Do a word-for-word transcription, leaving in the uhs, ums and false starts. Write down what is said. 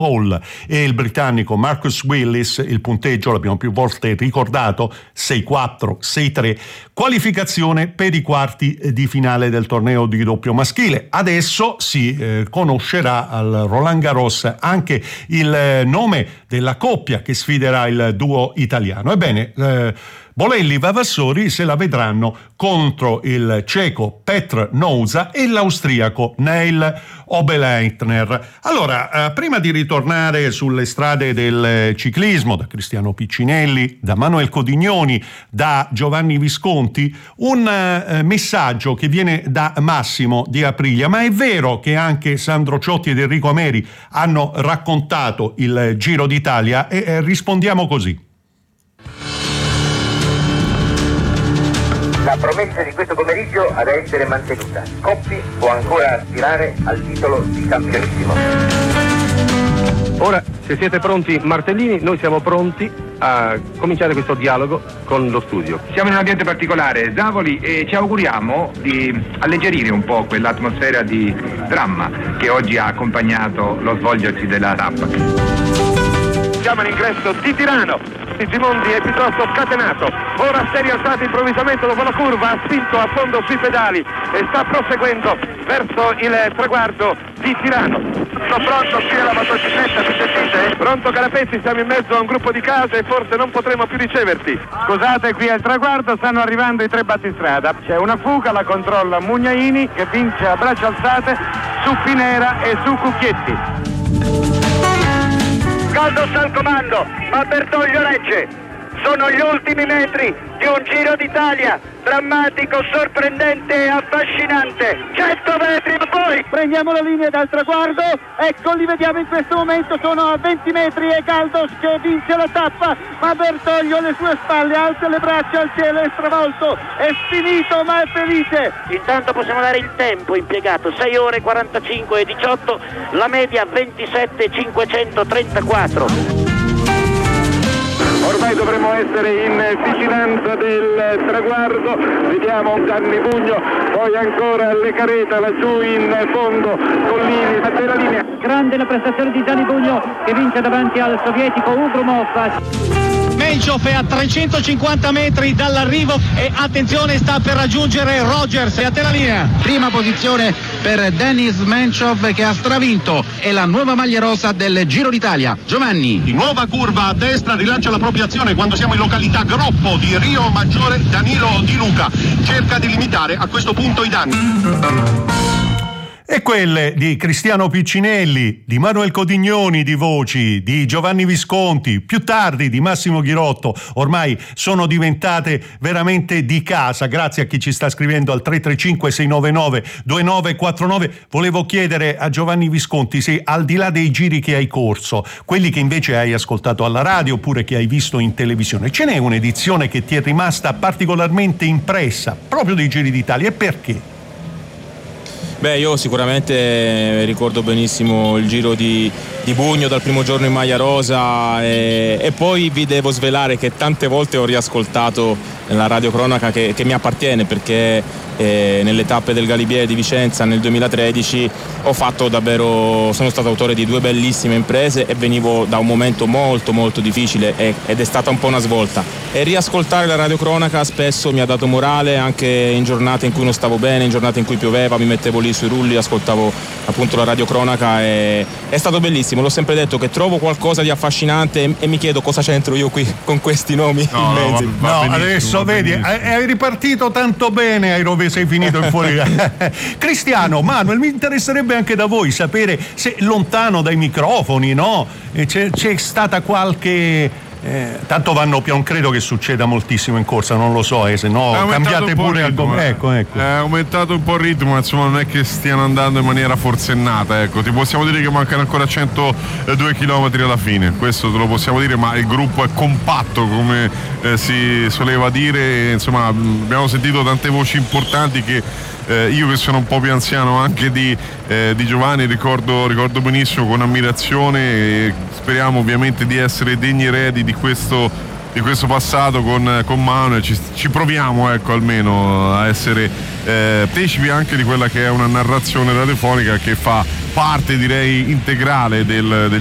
Hall e il britannico Marcus Willis, il punteggio l'abbiamo più volte ricordato, sei quattro, sei tre, qualificazione per i quarti di finale del torneo di doppio maschile. Adesso si eh, conoscerà al Roland Garros anche il eh, nome della coppia che sfiderà il duo italiano. Ebbene, eh, Bolelli e Vavassori se la vedranno contro il ceco Petr Nouza e l'austriaco Neil Obeleitner. Allora, eh, prima di ritornare sulle strade del ciclismo, da Cristiano Piccinelli, da Manuel Codignoni, da Giovanni Visconti, un eh, messaggio che viene da Massimo di Aprilia. Ma è vero che anche Sandro Ciotti ed Enrico Ameri hanno raccontato il Giro d'Italia? E eh, rispondiamo così. La promessa di questo pomeriggio ha da essere mantenuta. Coppi può ancora aspirare al titolo di campionissimo. Ora, se siete pronti, Martellini, noi siamo pronti a cominciare questo dialogo con lo studio. Siamo in un ambiente particolare, Zavoli, e ci auguriamo di alleggerire un po' quell'atmosfera di dramma che oggi ha accompagnato lo svolgersi della tappa. Siamo all'ingresso di Tirano. Gimondi è piuttosto scatenato, ora si è rialzato improvvisamente dopo la curva, ha spinto a fondo sui pedali e sta proseguendo verso il traguardo di Tirano. Sono pronto qui alla motocicletta, mi sentite? Pronto Carapezzi, siamo in mezzo a un gruppo di case e forse non potremo più riceverti. Scusate, qui al traguardo stanno arrivando i tre battistrada, c'è una fuga, la controlla Mugnaini che vince a braccia alzate su Finera e su Cucchietti. Caldos al comando, ma Bertoglio regge. Sono gli ultimi metri di un Giro d'Italia drammatico, sorprendente e affascinante. cento metri a voi. Prendiamo la linea dal traguardo, ecco li vediamo in questo momento, sono a venti metri e Caldos che vince la tappa, ma Bertoglio alle sue spalle alza le braccia al cielo, è stravolto, è finito ma è felice. Intanto possiamo dare il tempo impiegato, sei ore quarantacinque e diciotto, la media ventisette cinquecentotrentaquattro. Ormai dovremmo essere in vicinanza del traguardo, vediamo un Gianni Bugno, poi ancora Le Careta laggiù in fondo, Collini della linea. Grande la prestazione di Gianni Bugno che vince davanti al sovietico Ugrumov. Menchov è a trecentocinquanta metri dall'arrivo e attenzione, sta per raggiungere Rogers. E a te la linea. Prima posizione per Denis Menchov che ha stravinto, è la nuova maglia rosa del Giro d'Italia. Giovanni. Di nuova curva a destra, rilancia la propria azione quando siamo in località Groppo di Rio Maggiore. Danilo Di Luca cerca di limitare a questo punto i danni. E quelle di Cristiano Piccinelli, di Manuel Codignoni di voci, di Giovanni Visconti, più tardi di Massimo Ghirotto, ormai sono diventate veramente di casa, grazie a chi ci sta scrivendo al tre tre cinque sei nove nove due nove quattro nove. Volevo chiedere a Giovanni Visconti se al di là dei giri che hai corso, quelli che invece hai ascoltato alla radio oppure che hai visto in televisione, ce n'è un'edizione che ti è rimasta particolarmente impressa proprio dei Giri d'Italia e perché? Beh, io sicuramente ricordo benissimo il Giro di, di Bugno dal primo giorno in maglia rosa e, e poi vi devo svelare che tante volte ho riascoltato la radiocronaca che, che mi appartiene, perché eh, nelle tappe del Galibier di Vicenza nel duemilatredici ho fatto davvero, sono stato autore di due bellissime imprese e venivo da un momento molto molto difficile e, ed è stata un po' una svolta, e riascoltare la radiocronaca spesso mi ha dato morale anche in giornate in cui non stavo bene, in giornate in cui pioveva, mi mettevo lì sui rulli, ascoltavo appunto la radiocronaca e è stato bellissimo. L'ho sempre detto che trovo qualcosa di affascinante e, e mi chiedo cosa c'entro io qui con questi nomi no, immensi. No, va, va no adesso vedi, hai ripartito tanto bene, hai rovesciato, sei finito in fuori. Cristiano, Manuel, mi interesserebbe anche da voi sapere se lontano dai microfoni, no? C'è, c'è stata qualche Eh, tanto vanno più, non credo che succeda moltissimo in corsa, non lo so, eh, se no cambiate pure ritmo, al... eh. ecco, ecco. È aumentato un po' il ritmo, ma insomma non è che stiano andando in maniera forsennata, ecco. Ti possiamo dire che mancano ancora centodue chilometri alla fine, questo te lo possiamo dire, ma il gruppo è compatto come eh, si soleva dire, insomma abbiamo sentito tante voci importanti che Eh, io che sono un po' più anziano anche di, eh, di Giovanni ricordo, ricordo benissimo con ammirazione, e speriamo ovviamente di essere degni eredi di questo, di questo passato con, con Manuel, ci, ci proviamo ecco almeno a essere eh, partecipi anche di quella che è una narrazione radiofonica che fa parte direi integrale del, del